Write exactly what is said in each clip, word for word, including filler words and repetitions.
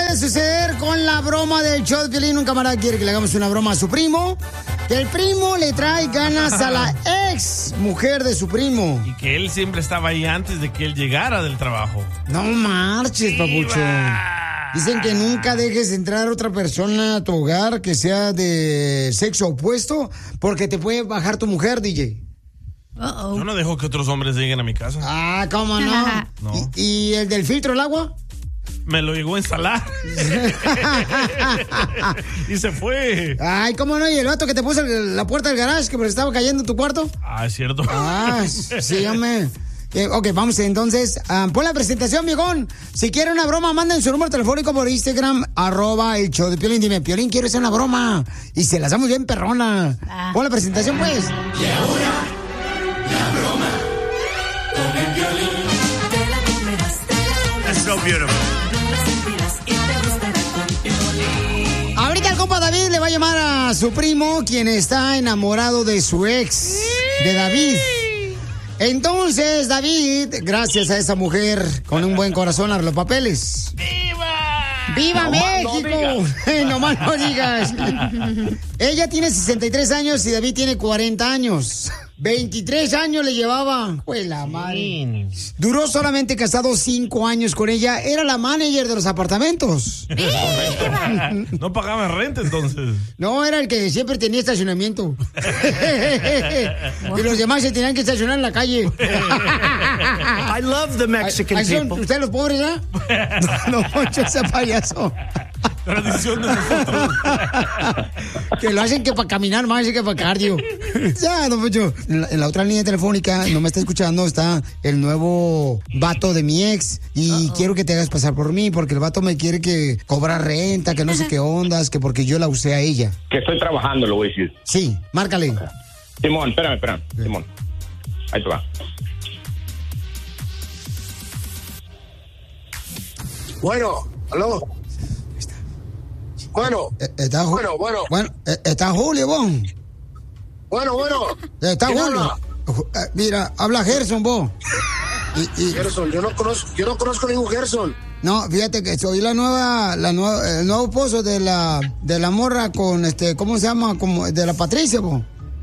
puede suceder con la broma del show de Piolín? Un camarada quiere que le hagamos una broma a su primo. Que el primo le trae ganas a la ex mujer de su primo. Y que él siempre estaba ahí antes de que él llegara del trabajo. No marches, papucho. Dicen que nunca dejes entrar a otra persona a tu hogar que sea de sexo opuesto porque te puede bajar tu mujer, D J. Uh-oh. Yo no dejo que otros hombres lleguen a mi casa. Ah, ¿cómo no? No. ¿Y, ¿Y el del filtro del agua? Me lo llegó a instalar. Y se fue. Ay, ¿cómo no? ¿Y el vato que te puso la puerta del garage que estaba cayendo en tu cuarto? Ah, es cierto. Ah, sí, hombre. Eh, ok, vamos entonces. Um, pon la presentación, viejón. Si quiere una broma, manden su número telefónico por Instagram, arroba el show de Piolín. Dime, Piolín, quiero hacer una broma. Y se la hacemos bien perrona. Ah. Pon la presentación, pues. Y ahora, la broma con el Piolín. Te la comerás, te la comerás. It's so beautiful. Ahorita el compa David le va a llamar a su primo, quien está enamorado de su ex, de David. Entonces, David, gracias a esa mujer con un buen corazón, a los papeles. ¡Viva! ¡Viva No México! No más no digas. Ella tiene sesenta y tres años y David tiene cuarenta años. veintitrés años le llevaba. Pues la madre. Duró solamente casado cinco años con ella. Era la manager de los apartamentos. No pagaba renta entonces. No, era el que siempre tenía estacionamiento. Y los demás se tenían que estacionar en la calle. I love the Mexican people. ¿Ustedes los pobres, ya? No, no, mucho ese payaso. Tradición de nosotros. Que lo hacen que para caminar más y que para cardio. Ya, don Poncho. En la, en la otra línea telefónica, no me está escuchando, está el nuevo vato de mi ex. Y Uh-oh. quiero que te hagas pasar por mí, porque el vato me quiere que cobrar renta, que no sé qué ondas, que porque yo la usé a ella. Que estoy trabajando, lo voy a decir. Sí, márcale. Okay. Simón, espérame, espérame. Sí. Simón. Ahí te va. Bueno, aló. Bueno, está Ju- bueno, bueno. Bueno, está Julio, vos. Bueno, bueno. Está ¿Quién Julio. habla? Mira, habla Gerson, vos. Y, y... Gerson, yo no conozco, yo no conozco ningún Gerson. No, fíjate que soy la nueva, la nueva, el nuevo esposo de la, de la morra con este, ¿cómo se llama? Como de la Patricia, vos.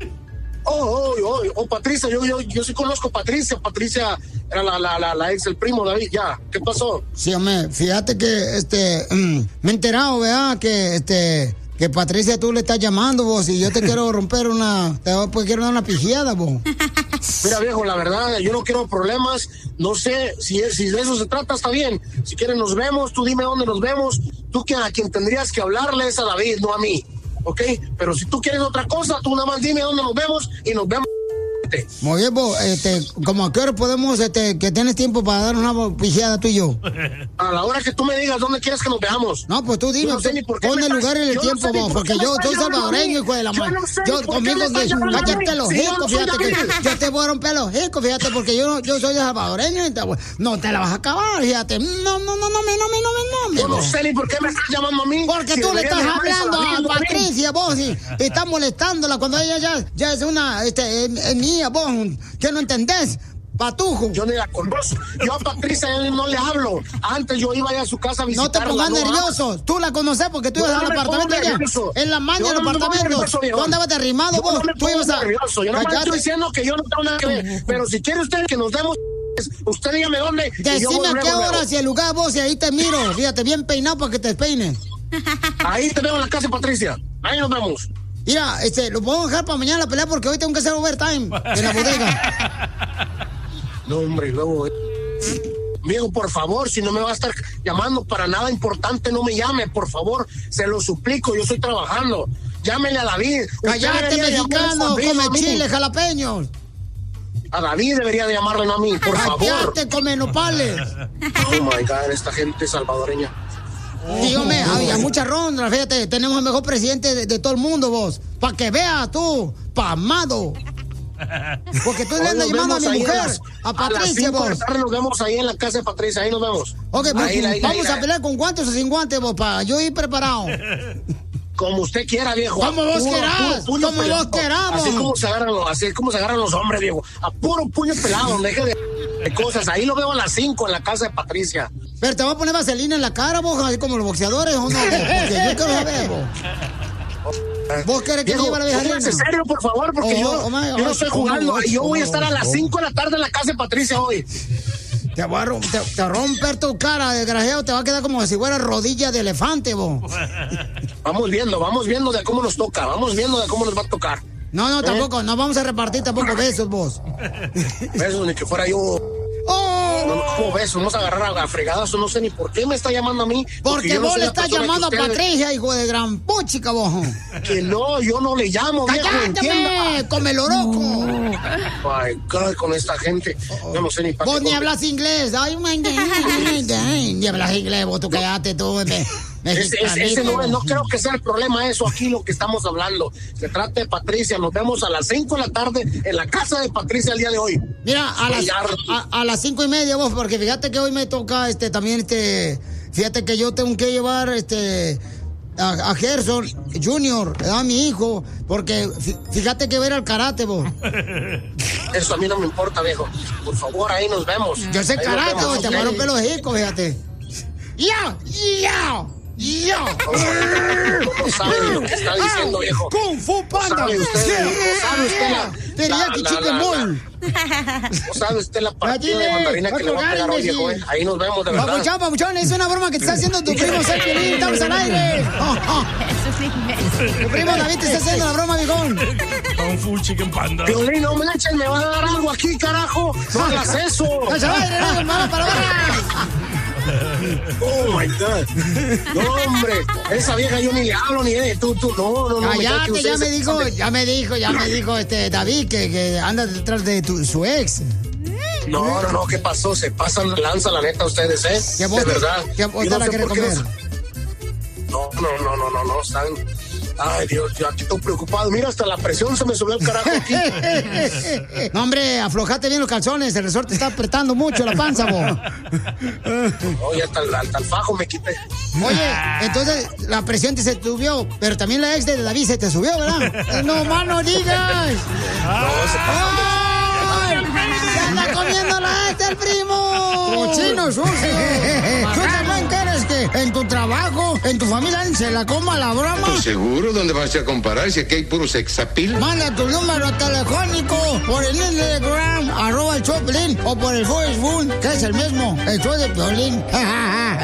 Oh, oh, oh, oh, Patricia, yo, yo, yo sí conozco a Patricia. Patricia era la, la, la, la ex, el primo David, ya. ¿Qué pasó? Sí, hombre, fíjate que, este, mm, me he enterado, ¿verdad? Que, este, que Patricia tú le estás llamando, vos, y yo te quiero romper una, te pues, quiero dar una pijiada, vos. Mira, viejo, la verdad, yo no quiero problemas. No sé si, es, si de eso se trata, está bien. Si quieres nos vemos, tú dime dónde nos vemos. Tú que a quien tendrías que hablarle es a David, no a mí. ¿Ok? Pero si tú quieres otra cosa, tú nada más dime dónde nos vemos y nos vemos. Muy bien, vos, este, como a qué hora podemos, este, que tienes tiempo para dar una pijeada tú y yo. A la hora que tú me digas dónde quieres que nos veamos. No, pues tú dime, no sé ni por qué pon el estás, lugar y el yo tiempo, no sé vos, porque yo soy salvadoreño, hijo de la madre. Yo, no sé yo conmigo, de, cállate los hijos, fíjate que yo te voy a romper los hijos, fíjate, porque yo, yo soy salvadoreño, y te, no te la vas a acabar, fíjate. No, no, no, no, no, me, no, me, no, me, no, me. Yo no sé ni por qué me estás llamando a mí. Porque si tú le estás hablando a Patricia, vos, y estás molestándola cuando ella ya, ya es una, este, es mía, vos. ¿Qué no entendés? Patujo. Yo ni la conozco. Yo a Patricia no le hablo. Antes yo iba allá a su casa a visitarla. No te pongas no, nervioso. Tú la conoces porque tú ibas no al apartamento allá. En la maña del no apartamento. Tú andabas derrimado, vos. No tú ibas a... nervioso. Yo no me estoy diciendo que yo no tengo nada que ver. Pero si quiere usted que nos demos, usted dígame dónde. Decime a qué hora, si el lugar, vos, y ahí te miro. Fíjate, bien peinado para que te despeines. Ahí te veo en la casa de Patricia. Ahí nos vemos. Mira, este, lo puedo dejar para mañana la pelea porque hoy tengo que hacer overtime en la bodega. No, hombre, luego... Viejo, por favor, si no me va a estar llamando para nada importante, no me llame, por favor. Se lo suplico, yo estoy trabajando. Llámele a David. Cállate, mexicano, come chile, jalapeños. A David debería de llamarle, no a mí, por favor. Cállate, come nopales. Oh, my God, esta gente salvadoreña. Dígame, había mucha ronda, fíjate, tenemos el mejor presidente de, de todo el mundo, vos. Para que veas tú, pamado. Porque tú le andas llamando a mi mujer, las, a Patricia, a vos. De tarde nos vemos ahí en la casa de Patricia, ahí nos vemos. Ok, pues ahí, ahí, vamos ahí, a ahí. pelear con guantes o sin guantes, vos, para yo ir preparado. Como usted quiera, viejo. Como vos puro, querás, puro, puro como pelado. vos queramos. Así como se agarran los, así como se agarran los hombres, viejo. A puro puño pelado, deje de, de cosas. Ahí lo veo a las cinco en la casa de Patricia. Pero te va a poner vaselina en la cara, vos, así como los boxeadores, ¿o no? Porque yo quiero saber, vos. ¿Vos querés que lleve la vieja Elena? En serio, por favor, porque Oh, yo, oh, my, yo no oh, estoy oh, jugando. oh, Yo voy a oh, estar a las oh. cinco de la tarde en la casa de Patricia hoy. Te va a, rom- te, te va a romper tu cara, desgraciado. Te va a quedar como si fuera rodilla de elefante, vos. Vamos viendo, vamos viendo de cómo nos toca. Vamos viendo de cómo nos va a tocar. No, no, ¿Eh? tampoco. No vamos a repartir tampoco besos, vos. Besos, ni que fuera yo. ¡Oh! No, no, ¿cómo besos? Vamos a agarrar a, a fregadas. No sé ni por qué me está llamando a mí. Porque yo no vos soy le la estás persona llamando a que ustedes- Patricia, hijo de gran puchica, vos. Que no, yo no le llamo, viejo, entienda. ¡Cállate, come el oroco! Ay, God, con esta gente. Yo no sé ni para Vos qué ni con- hablas inglés. Ay, my God, my God. Ni hablas inglés, vos tú cállate tú. Me, Ese, ese- ese no, es- no creo que sea el problema eso aquí lo que estamos hablando. Se trata de Patricia. Nos vemos a las cinco de la tarde en la casa de Patricia el día de hoy. Mira, a las, Ya. a, a las cinco y media, vos, porque fíjate que hoy me toca este también este. Fíjate que yo tengo que llevar este. A, a Gerson Junior, a mi hijo, porque fí- fíjate que va a ir al karate, vos. Eso a mí no me importa, viejo. Por favor, ahí nos vemos. Yo sé Ahí nos karate, vemos, vos, te ¿ok? voy a romper los hijos, fíjate. ¡Ya! ¡Ya! ¡Ya! No sabe lo que está diciendo, viejo. ¡Kung Fu Panda! sabe usted, no sabe usted la- Teriyaki la- Chicken la- Ball. No sabe usted la partida de Dile, mandarina que le va a pegar hoy, viejo. eh. Ahí nos vemos, de verdad. Papuchón, papuchón, es una broma que te está haciendo tu primo Sergio. Estamos al aire. Oh, oh. Tu primo David te está haciendo la broma, viejón. Kung Fu Chicken Panda. Piolín, no me echen, me va a dar algo aquí, carajo. No hagas eso. ¡Estamos al aire, no! ¡Vamos para abajo! Oh my God. No, hombre. Esa vieja yo ni le hablo ni de tú, tú. No, no, no. me cae que Cállate, ya ustedes me se dijo, pasan de- ya me dijo, ya me dijo este David que, que anda detrás de tu, su ex. No, no, no. ¿Qué pasó? Se pasan de lanza, la neta, ustedes, ¿eh? Que vos De te- verdad. que vos Yo te no la sé querés por qué no comer. se- No, no, no, no, no, no. Están. Ay, Dios, yo aquí estoy preocupado. Mira, hasta la presión se me subió al carajo aquí. No, hombre, aflojate bien los calzones, el resorte está apretando mucho la panza, vos. Oye, hasta el, hasta el fajo me quité. Oye, entonces la presión te se subió, pero también la ex de David se te subió, ¿verdad? No más no digas. No, se pasan de- ¡Ay! ¡Se anda comiendo la ex del primo! ¡Cochino sucio! ¿Tú también quieres que en tu trabajo, en tu familia, se la coma la broma? Pues seguro, ¿dónde vas a comparar si aquí hay puro sexapil? Manda tu número telefónico por el Instagram, arroba el Choplin, o por el Facebook, que es el mismo, el show de Piolín.